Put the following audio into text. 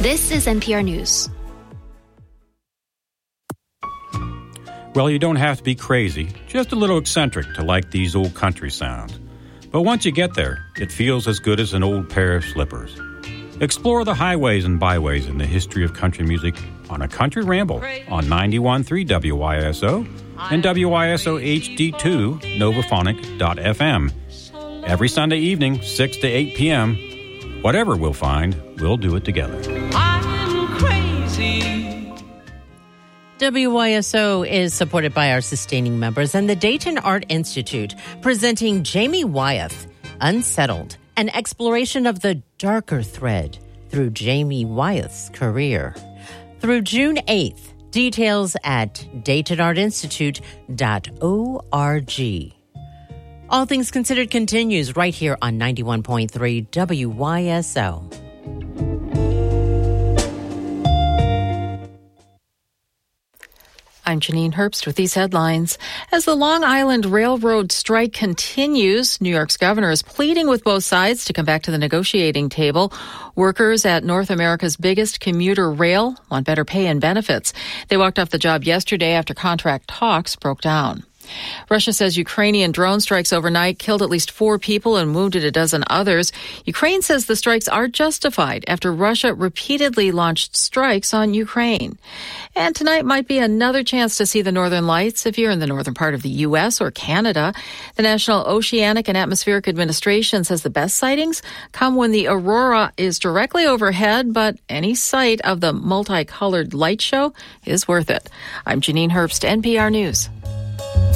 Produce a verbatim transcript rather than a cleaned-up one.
This is N P R News. Well, you don't have to be crazy, just a little eccentric to like these old country sounds. But once you get there, it feels as good as an old pair of slippers. Explore the highways and byways in the history of country music on a Country Ramble on ninety-one point three W Y S O and W Y S O H D two Novaphonic dot F M. Every Sunday evening, six to eight p.m., whatever we'll find, we'll do it together. I'm crazy. W Y S O is supported by our sustaining members and the Dayton Art Institute, presenting Jamie Wyeth, Unsettled, an exploration of the darker thread through Jamie Wyeth's career. Through June eighth, details at dayton art institute dot org. All Things Considered continues right here on ninety-one point three W Y S O. I'm Janine Herbst with these headlines. As the Long Island Railroad strike continues, New York's governor is pleading with both sides to come back to the negotiating table. Workers at North America's biggest commuter rail want better pay and benefits. They walked off the job yesterday after contract talks broke down. Russia says Ukrainian drone strikes overnight killed at least four people and wounded a dozen others. Ukraine says the strikes are justified after Russia repeatedly launched strikes on Ukraine. And tonight might be another chance to see the northern lights if you're in the northern part of the U S or Canada. The National Oceanic and Atmospheric Administration says the best sightings come when the aurora is directly overhead, but any sight of the multicolored light show is worth it. I'm Janine Herbst, N P R News.